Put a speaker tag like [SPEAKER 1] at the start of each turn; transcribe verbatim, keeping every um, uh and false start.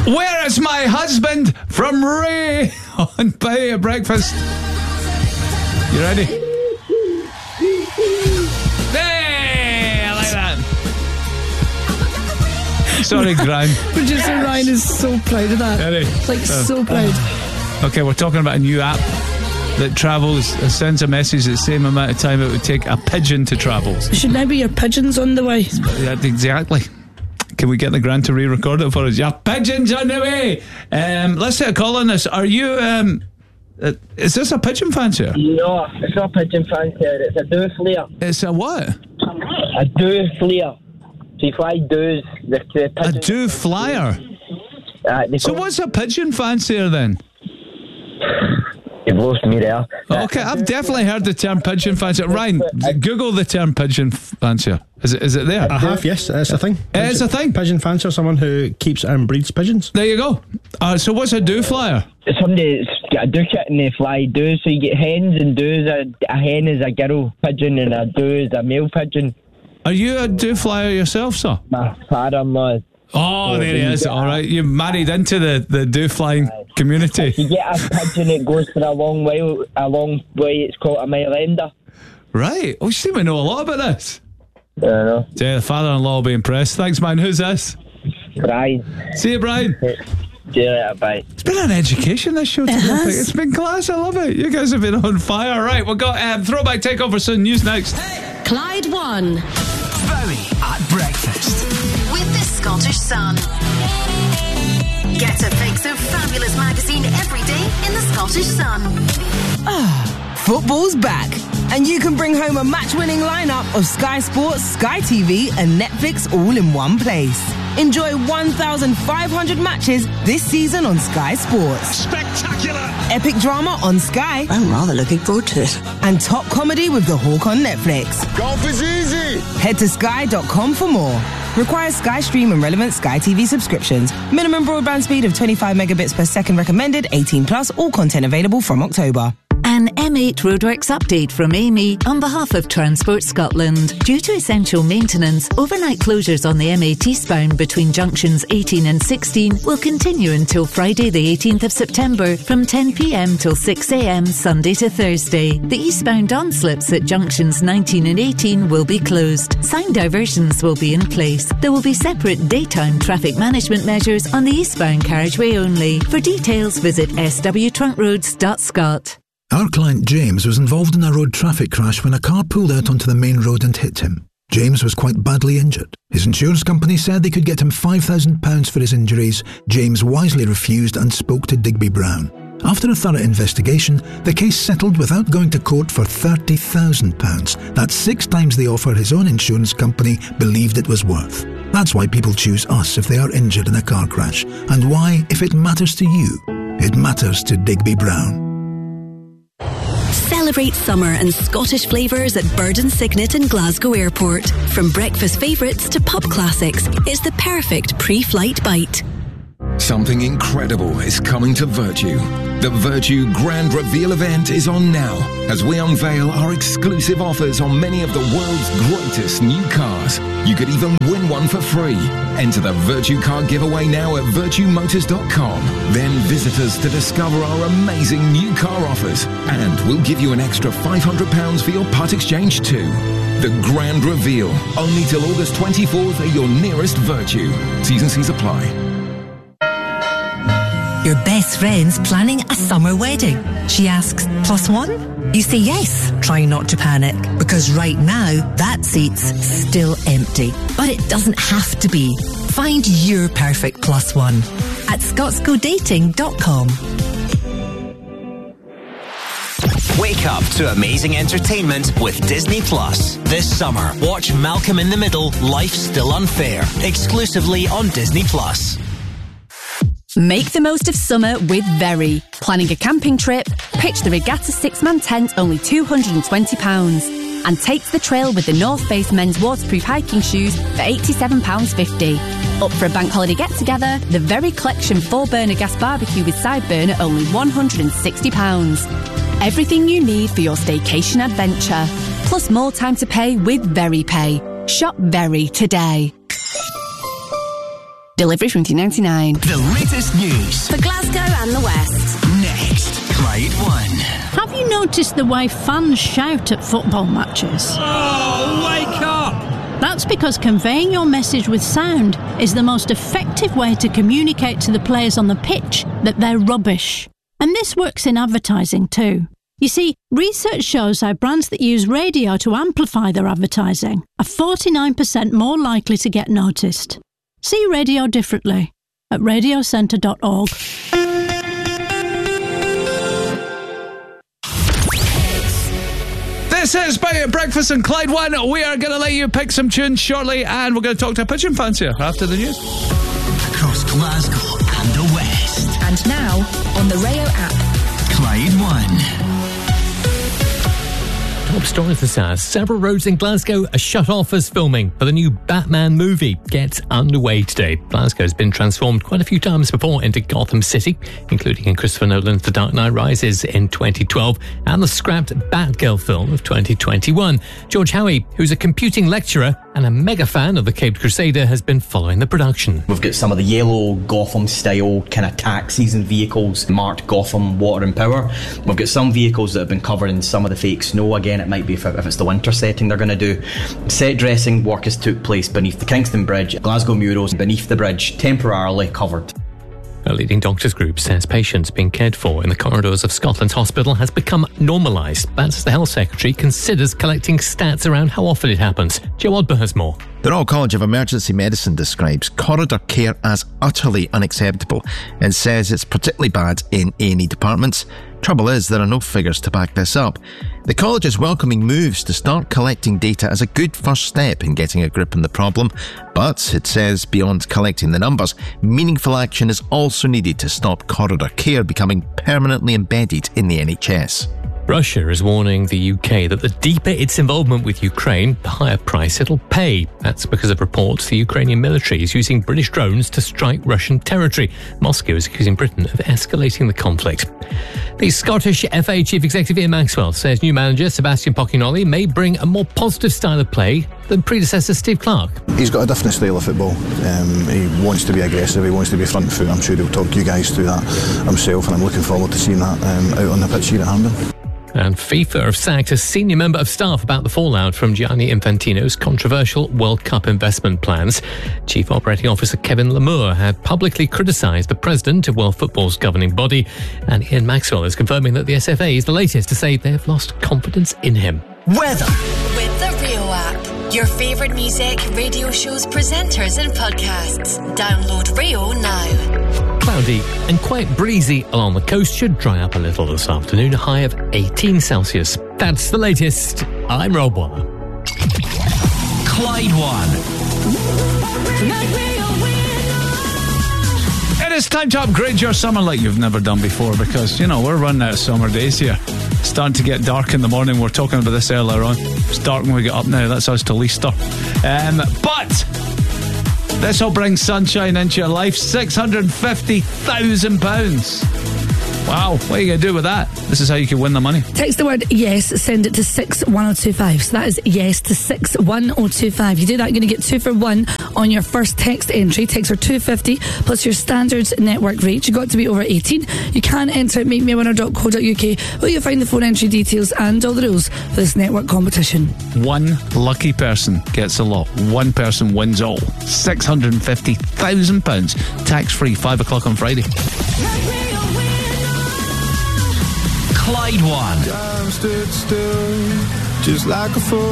[SPEAKER 1] Where is my husband? From Ray on Pay at Breakfast. You ready? Hey, I like that. Sorry, Grime.
[SPEAKER 2] Producer Ryan is so proud of that.
[SPEAKER 1] Ready?
[SPEAKER 2] Like,
[SPEAKER 1] Uh,
[SPEAKER 2] so proud.
[SPEAKER 1] Okay, we're talking about a new app that travels, uh, sends a message at the same amount of time it would take a pigeon to travel.
[SPEAKER 2] Should now be your pigeons on the way.
[SPEAKER 1] Yeah, exactly. Can we get the Grant to re-record it for us? Yeah, pigeons on the way. Um, let's take a call on this. Are you? Um, uh, is this a pigeon fancier?
[SPEAKER 3] No, it's not a pigeon fancier. It's a dew flare.
[SPEAKER 1] It's a what?
[SPEAKER 3] A dew flare. So you fly dews. The, the
[SPEAKER 1] A
[SPEAKER 3] pigeon-
[SPEAKER 1] dew flyer.
[SPEAKER 3] Uh, they
[SPEAKER 1] So
[SPEAKER 3] call-
[SPEAKER 1] what's a pigeon fancier then?
[SPEAKER 3] You've lost me there.
[SPEAKER 1] Okay, I've definitely heard the term pigeon fancier. Ryan, Google the term pigeon fancier. Is it? Is it there?
[SPEAKER 4] I have, yes, it's a thing.
[SPEAKER 1] It is a thing.
[SPEAKER 4] Pigeon fancier, someone who keeps and breeds pigeons.
[SPEAKER 1] There you go. Uh, so what's a dew flyer?
[SPEAKER 3] Somebody's got a dew kit and they fly dews. So you get hens and dews. A, a hen is a girl pigeon and a dew is a male pigeon.
[SPEAKER 1] Are you a dew flyer yourself, sir?
[SPEAKER 3] My father-in-law.
[SPEAKER 1] Oh, there he is. All right, you married into the, the dew flying community.
[SPEAKER 3] You get a pigeon that goes for a long while, a long way. It's called a mile ender.
[SPEAKER 1] Right. Oh, you seem to know a lot about this.
[SPEAKER 3] I don't know.
[SPEAKER 1] Yeah, the father-in-law will be impressed. Thanks, man. Who's this?
[SPEAKER 3] Brian.
[SPEAKER 1] See you, Brian.
[SPEAKER 3] See you later, bye.
[SPEAKER 1] It's been an education, this show. Today.
[SPEAKER 2] has.
[SPEAKER 1] It's been class. I love it. You guys have been on fire. Right, we've got um, Throwback Takeover soon. News next.
[SPEAKER 5] Clyde One
[SPEAKER 6] Bowie at breakfast.
[SPEAKER 5] with the Scottish Sun. Get a fix of fabulous magazine every day in the Scottish Sun.
[SPEAKER 7] Football's back, and you can bring home a match-winning lineup of Sky Sports, Sky T V, and Netflix all in one place. Enjoy one thousand five hundred matches this season on Sky Sports.
[SPEAKER 6] Spectacular!
[SPEAKER 7] Epic drama on Sky,
[SPEAKER 8] I'm rather looking forward to it.
[SPEAKER 7] and top comedy with The Hawk on Netflix.
[SPEAKER 6] Golf is easy!
[SPEAKER 7] Head to sky dot com for more. Requires Sky Stream and relevant Sky T V subscriptions. Minimum broadband speed of twenty-five megabits per second recommended, eighteen plus, all content available from October.
[SPEAKER 9] An M eight Roadworks update from Amy on behalf of Transport Scotland. Due to essential maintenance, overnight closures on the M eight eastbound between junctions eighteen and sixteen will continue until Friday the eighteenth of September from ten p m till six a m Sunday to Thursday. The eastbound on-slips at junctions nineteen and eighteen will be closed. Sign diversions will be in place. There will be separate daytime traffic management measures on the eastbound carriageway only. For details, visit s w trunk roads dot scot.
[SPEAKER 10] Our client James was involved in a road traffic crash when a car pulled out onto the main road and hit him. James was quite badly injured. His insurance company said they could get him five thousand pounds for his injuries. James wisely refused and spoke to Digby Brown. After a thorough investigation, the case settled without going to court for thirty thousand pounds. That's six times the offer his own insurance company believed it was worth. That's why people choose us if they are injured in a car crash, and why, if it matters to you, it matters to Digby Brown.
[SPEAKER 5] Celebrate summer and Scottish flavours at Bird and Signet in Glasgow Airport. From breakfast favourites to pub classics, it's the perfect pre-flight bite.
[SPEAKER 11] Something incredible is coming to Virtue. The Virtue Grand Reveal event is on now as we unveil our exclusive offers on many of the world's greatest new cars. You could even win one for free. Enter the Virtue Car giveaway now at virtue motors dot com. Then visit us to discover our amazing new car offers. And we'll give you an extra five hundred pounds for your part exchange too. The Grand Reveal, only till August twenty-fourth at your nearest Virtue. T's and C's apply.
[SPEAKER 12] Your best friend's planning a summer wedding. She asks, plus one? You say yes, trying not to panic, because right now, that seat's still empty. But it doesn't have to be. Find your perfect plus one at scots go dating dot com.
[SPEAKER 6] Wake up to amazing entertainment with Disney Plus. This summer, watch Malcolm in the Middle, Life's Still Unfair, exclusively on Disney Plus.
[SPEAKER 13] Make the most of summer with Very. Planning a camping trip? Pitch the Regatta six-man tent, only two hundred twenty pounds. And take the trail with the North Face men's waterproof hiking shoes for eighty-seven pounds fifty. Up for a bank holiday get-together? The Very Collection four-burner gas barbecue with side burner, only one hundred sixty pounds. Everything you need for your staycation adventure. Plus more time to pay with Very Pay. Shop Very today. Delivery from two ninety-nine.
[SPEAKER 6] The latest news
[SPEAKER 13] For Glasgow and the West.
[SPEAKER 6] next. Clyde One.
[SPEAKER 8] Have you noticed the way fans shout at football matches?
[SPEAKER 14] Oh, wake up!
[SPEAKER 8] That's because conveying your message with sound is the most effective way to communicate to the players on the pitch that they're rubbish. And this works in advertising too. You see, research shows how brands that use radio to amplify their advertising are forty-nine percent more likely to get noticed. See radio differently at radio centre dot org.
[SPEAKER 1] This is Buy It Breakfast and Clyde One. We are going to let you pick some tunes shortly, and we're going to talk to a pigeon fancier after the news.
[SPEAKER 6] Across Glasgow and the West.
[SPEAKER 15] And now, on the Rayo app.
[SPEAKER 6] Clyde One.
[SPEAKER 14] Top stories this hour. Several roads in Glasgow are shut off as filming for the new Batman movie gets underway today. Glasgow has been transformed quite a few times before into Gotham City, including in Christopher Nolan's The Dark Knight Rises in twenty twelve and the scrapped Batgirl film of twenty twenty-one. George Howie, who's a computing lecturer and a mega fan of the Caped Crusader, has been following the production.
[SPEAKER 16] We've got some of the yellow Gotham-style kind of taxis and vehicles marked Gotham Water and Power. We've got some vehicles that have been covered in some of the fake snow. Again, it might be if, if it's the winter setting they're going to do. Set dressing work has took place beneath the Kingston Bridge. Glasgow murals beneath the bridge, temporarily covered.
[SPEAKER 14] A leading doctors group says patients being cared for in the corridors of Scotland's hospital has become normalised. That's as the Health Secretary considers collecting stats around how often it happens. Joe Odber has more.
[SPEAKER 17] The Royal College of Emergency Medicine describes corridor care as utterly unacceptable and says it's particularly bad in A and E departments. Trouble is, there are no figures to back this up. The college is welcoming moves to start collecting data as a good first step in getting a grip on the problem, but it says beyond collecting the numbers, meaningful action is also needed to stop corridor care becoming permanently embedded in the N H S.
[SPEAKER 14] Russia is warning the U K that the deeper its involvement with Ukraine, the higher price it'll pay. That's because of reports the Ukrainian military is using British drones to strike Russian territory. Moscow is accusing Britain of escalating the conflict. The Scottish F A Chief Executive Ian Maxwell says new manager Sebastian Pochettino may bring a more positive style of play than predecessor Steve Clarke.
[SPEAKER 18] He's got a different style of football. Um, he wants to be aggressive, he wants to be front foot. I'm sure he'll talk you guys through that himself, and I'm looking forward to seeing that um, out on the pitch here at Hampden.
[SPEAKER 14] And FIFA have sacked a senior member of staff about the fallout from Gianni Infantino's controversial World Cup investment plans. Chief Operating Officer Kevin Lamour had publicly criticised the president of World Football's governing body, and Ian Maxwell is confirming that the S F A is the latest to say they have lost confidence in him.
[SPEAKER 6] Weather.
[SPEAKER 19] With the Rio app, your favourite music, radio shows, presenters and podcasts. Download Rio now.
[SPEAKER 14] Cloudy and quite breezy along the coast, should dry up a little this afternoon, a high of eighteen Celsius. That's the latest. I'm Rob Waller.
[SPEAKER 6] Clyde One.
[SPEAKER 1] It is time to upgrade your summer like you've never done before, because, you know, we're running out of summer days here. It's starting to get dark in the morning. We're talking about this earlier on. It's dark when we get up now. That's us till Easter. Um, but this will bring sunshine into your life. six hundred fifty thousand pounds. Wow, what are you going to do with that? This is how you can win the money.
[SPEAKER 2] Text the word yes, send it to six one oh two five. So that is yes to six one oh two five. You do that, you're going to get two for one on your first text entry. Text for two hundred fifty plus your standard network rate. You've got to be over eighteen. You can enter at make me a winner dot co dot uk, where you'll find the phone entry details and all the rules for this network competition.
[SPEAKER 1] One lucky person gets a lot. One person wins all. six hundred fifty thousand pounds. Tax free, five o'clock on Friday.
[SPEAKER 6] Clyde One.
[SPEAKER 20] Time stood still, just like a fool.